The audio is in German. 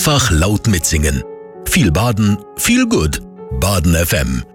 einfach laut mitsingen. Viel Baden, viel gut. Baden FM